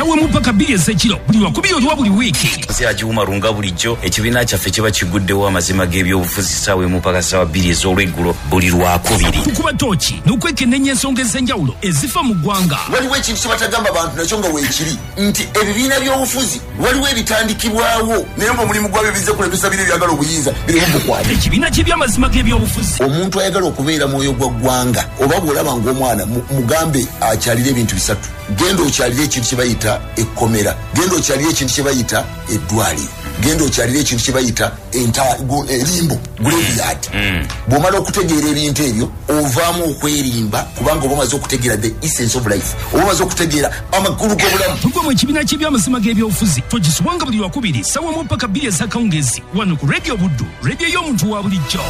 sawa mpaka bili ezekiro buli wakubiri oliwa buli wiki. Nsi ajiwuma runga bulijjo ekibiina kyaffe kiba kiguddewo amazima g'ebyobufuzi sawa mpaka sawa bili ez'olweggulo buli lwakubiri. Tukuba toki n'okwekenneenya ensonga ez'enjawulo ezifa mu ggwanga. Waliwo ekintu kye batagamba bantu nakyo nga weekiri nti ebibiina by'obufuzi waliwo ebitandikibwawo naye ng'omulimu gwabyo bizze kulemesa biri ebyagala obuyinza biri bukwate. Ekibiina ky'ebyamazima g'ebyobufuzi. Omuntu ayagala okubeera mwoyo gwa ggwanga oba bw'olaba ng'omwana mugambe akyalira ebintu bisatu. Genda okyalira ekintu kye bayita ekkomera, genda okyalira ekintu kye bayita eddwaliro, genda okyalira ekintu kye bayita erimbo graveyard. Bw'omala okutegeera ebintu ebyo ovaamu okwerimba kubanga oba omaze okutegeera the essence of life, oba omaze okutegeera amakulu g'obulamu. Tugwa mu ekibiina ky'ebyamazima g'ebyobufuzi togisubwanga buli wakubiri sawa mpaka bili ez'akawungezi wano ku Radio Buddu, radio y'omuntu wa bulijjo.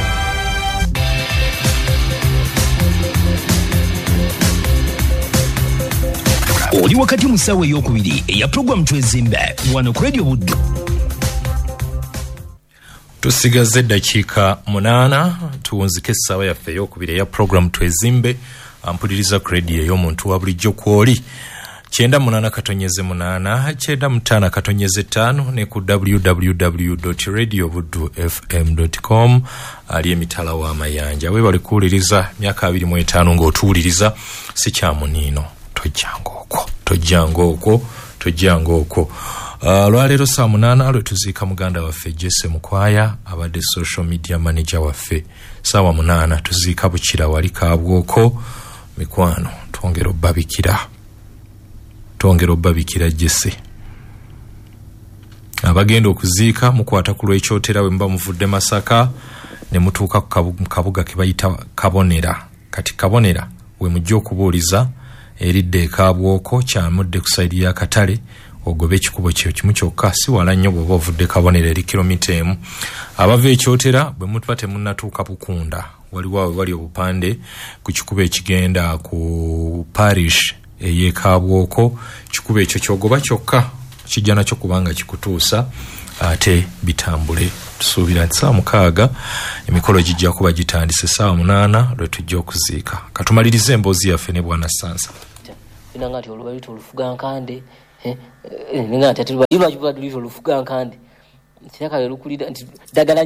Oli wakati mu ssaawa ey'okubiri eya pulogulaamu Twezimbe wano ku Radio Buddu. Tusigaze eddakiika 8 tuwunzike essaawa yaffe ey'okubiri eya pulogulaamu Twezimbe. Ampuliriza ku radio ey'omuntu wa bulijjo kw'oli 98.8 95.5 ne ku www.radiobuddufm.com ali emitala w'amayanja. Weebale kuwuliriza myaka 25 ng'otuwuliriza si kya muniino. Tojjango okwo. Lwaleero saa 8 lwe tuziika muganda waffe Jesse Mukwaya abadde social media manager waffe. Saawa 8 tuziika Bukira wali Kaabwoko. Mikwano twongera obbabikira Jesse. Abagenda okuziika mukwata ku lw'ekyotera bwe mba muvudde Masaka ne mutuuka ku kabuga ke bayita Kabonera. Kati Kabonera we mujja okubuuliza eridde Kaabwoko kyamudde ku sayidi ya Katale ogobe ekikubo kyo kimu kyokka si wala nnyo bw'oba ovudde Kabonera eri kilomita emu. Abava ekyotera bwe mutuba temunnatuuka Bukunda wali obupande ku kikubo ekigenda ku parish ey'e Kaabwoko. Kikubo ekyo kyogoba kyokka kijja nakyo kubanga kikutuusa ate bitambule. Tusuubira nti saa 6 emikolo gijja kuba gitandise saa 8 lwe tujja okuziika. Katumalirize emboozi yaffe ne Bwana Sansa. Inanga ati olubaliro olufuga nkande ninga ati lwajibaduliro olufuga nkande kiraka lukulira nti dagala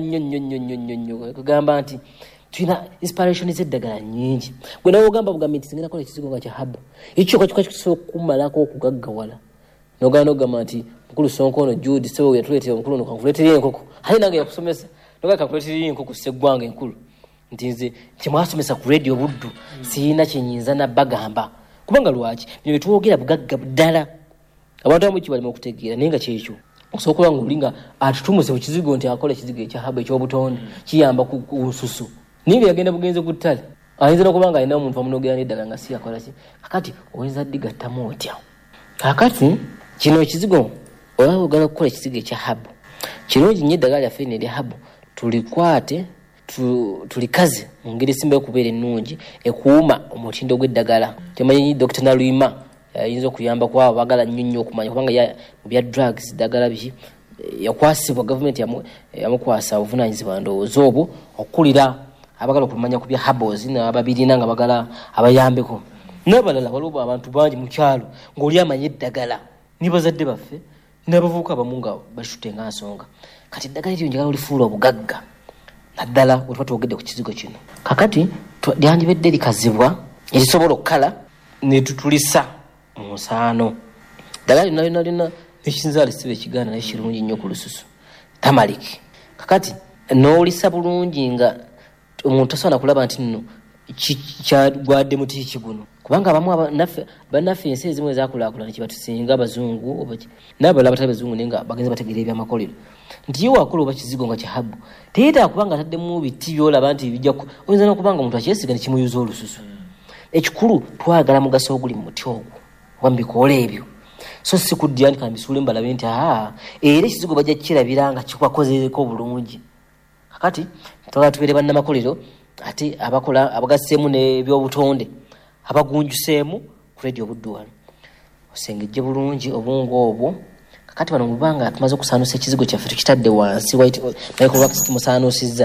nnyo kugamba nti tulina inspiration z'eddagala nnyingi. Gwe nawe ogamba bugambi nti singenda kola ekizigo nga kya habu ekyo kakika kisobola okumalako okugaggawala n'ogamba nti mukulu Sonkono Jude sebo yatuleetera omukulu nokankuleetera enkoko hayi nange yakusomesa noga kankuleetera enkoko seggwanga enkulu nti nze kyemwasomesa ku Radio Buddu siyina kyenyinza nabbagamba kubanga lwaki bino bitwogera bugagga ddala abantu abamu kibali mu kutegeera naye nga kyekyo osobola nga olinga atutumuse ku kizigo nti akola ekizigo ekya habu ekyobutonde kiyamba ku nsusu niba yagenda bugenze ku ttale ayinza n'okubanga alina omuntu amunogera n'eddagala nga si yakola ki kakati oyinza ddigattamu otya kakati kino ekizigo olaba ogala okukola ekizigo ekya habu kirungi nnyo eddagala lyaffe ne erya habu tulikwate tulikaze mu ngeri esimba y'okubeera ennungi ekuuma omutindo gw'eddagala. Kyemanyi Dr. Naluyima ayinza okuyamba ku abo baagala nnyo okumanya kubanga mu bya drugs ddagala biki yakwasibwa gavumenti yamukwasa obuvunaanyizibwa ndowooza obwo okukulira abagala okumanya ku bya herbals n'ababirina nga bagala abayambeko n'abalala. Waliwo abantu bangi mu kyalo ng'oli amanya eddagala ne bazadde baffe n'abavubuka abamu nga bashutte nga nsonga kati eddagala eryo njagala olifuula obugagga naddala bwe tuba twogedde ku kizigo kino. Kakati lyandibadde likazibwa erisobola okukala ne tutulisa mu nsaano. Ddagala lyonna nekinzaala siba ekiganda naye kirungi nnyo ku lususu tamaliki. Kakati n'olisa bulungi nga omuntu tasobola kulaba nti nno kyagwadde muti kiguno kubanga abamu bannaffe ensi ezimu ezakulaakulana kibatusinga abazungu n'abalala abatali bazungu naye nga bagenza bategeera ebyamakolero nti ye wakola oba kizigo nga kyahabu teyeetaaga kubanga ataddemu biti byolaba nti bijjaku oyinza n'okubanga omuntu akyesiga ne kimuyuza olususu. Ekikulu twagala mugaso oguli mu muti ogwo oba mu bikoola ebyo so si kuddyanika mbisuule mbalabe nti era ekizigo bajja kukirabira nga kikwakozeeko bulungi. Kakati twagala tubeere bannamakolero ate abakola abagasseemu n'ebyobutonde abagunjuseemu ku Radio Buddu wano osengejje bulungi obungu obwo. Kakati bano mubanga tumaze okusaanusa ekizigo kyaffe tukitadde wansi tumusaanusizza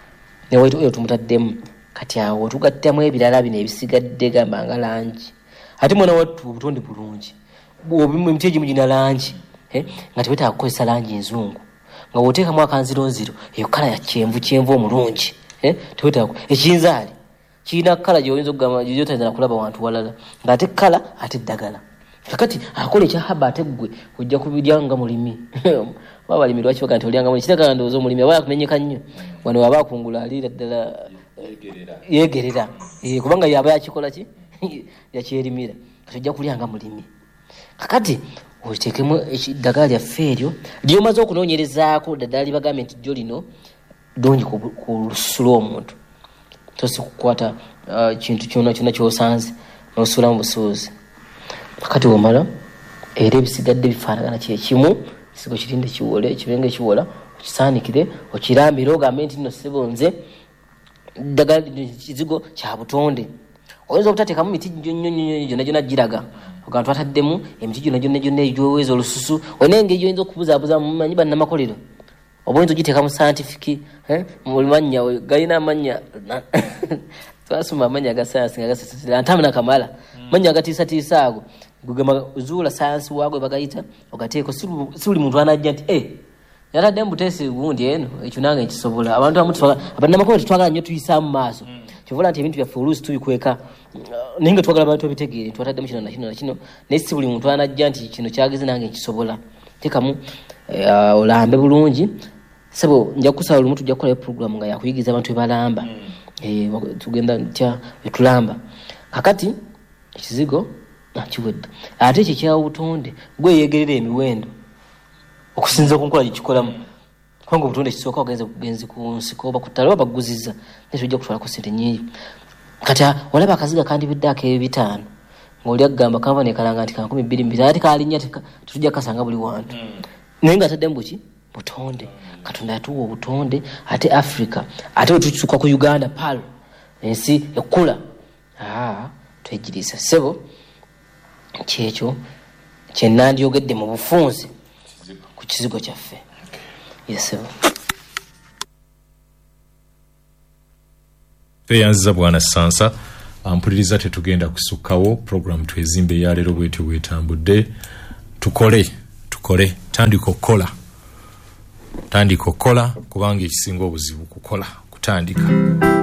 ne white oil tumutaddemu kati awo tugattamu ebirala bino ebisigadde gamba nga langi ate mwana wattu obutonde bulungi obimu emiti egimu gina langi nga tewetaaga kukozesa langi enzungu nga woteekamu akanzironziro eyo kala ya kyenvu omulungi tewetaaga ekinzaali kirina kala gyoyinza okugamba gyotayinza kulaba wantu walala ng'ate kala ate eddagala kakati akola ekyahaba ate ggwe ojja kubiryanga mulimi babalimi lwaki baga nti olyanga mulimi kiraga ndowooza omulimi aba yakumenyeka nnyo wano waba akungula aliira ddala yeegerera kubanga yaba yakikola ki yakyerimira kati ojja kulyanga mulimi kakati oteekemu eddagala lyaffe eryo lyomaze okunoonyerezaako ddala libagambye nti jjo lino ddungi ku lususu lw'omuntu tosi kukwata kintu kyona kyona kyosanze n'osuula mu busuuzi kakati womala era ebisigadde bifaanagana kyekimu ekisigo kirinde kiwole ekibenge kiwola okisaanikire okirambire ogambe nti nno sebonze ddagala kizigo kya butonde oyinza obutateekamu miti gyonna gyonna giraga oga twataddemu emiti gyonna egyoweza olususu onengeri gyoyinza okubuzaabuza mumanyi bannamakolero oba oyinza ogiteeka mu scientific mu mannya galina amannya twasoma amannya aga sayansi nga gasasira ntamu nakamala mannya agatiisatiisa ago gugamba zuula sayansi waago bagayita ogateeko si buli muntu anajja nti yatadde mbuteesi gundi eno ekyo nange nkisobola abantu abannamakolero tetwagala nnyo tuyisaamu maaso kyovola nti ebintu byaffe oluusi tubikweka naye nga twagala abantu babitegeere twataddemu kino nakino naye si buli muntu anajja nti kino kyageze nange nkisobola teekamu olambe bulungi sebo nja kusaba lumu tujja kukola program nga yakuyigiriza abantu bebalamba tugenda ntya etulamba kakati ekizigo nakiwedde ate ekyo kyawo butonde gwe yeegerera emiwendo okusinza ku nkola gyekikolamu kubanga obutonde kisooka ogenzi ku nsiko oba ku ttale oba baguziza naye tujja kutwalako sente nyingi kati olaba akaziga kandibiddeako ebyo 5 ng'oli agamba kanva nekalanga nti 120 ate kalinnya tetujja kasanga buli wantu naye nga ataddemu buki butonde katonda yatuwa obutonde ate Africa ate wetukisuka ku Uganda palo ensi ekula twejiriisa sebo kyekyo kyenandyogedde mu bufunze ku kizigo kyaffe yesebo tweyanziza bwana Sansa ampuliriza tetugenda kusukkawo program twezimbe ya leero bwetyo bwetambudde tukole tandika okukola kubanga ekisinga obuzibu kukola kutandika